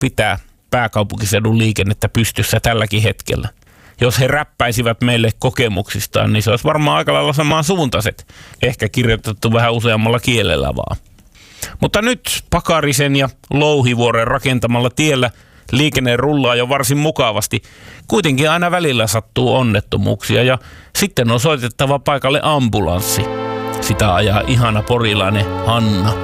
pitää pääkaupunkiseudun liikennettä pystyssä tälläkin hetkellä. Jos he räppäisivät meille kokemuksistaan, niin se olisi varmaan aika lailla samansuuntaiset. Ehkä kirjoitettu vähän useammalla kielellä vaan. Mutta nyt Pakarisen ja Louhivuoren rakentamalla tiellä liikenne rullaa jo varsin mukavasti. Kuitenkin aina välillä sattuu onnettomuuksia ja sitten on soitettava paikalle ambulanssi. Sitä ajaa ihana porilainen Hanna.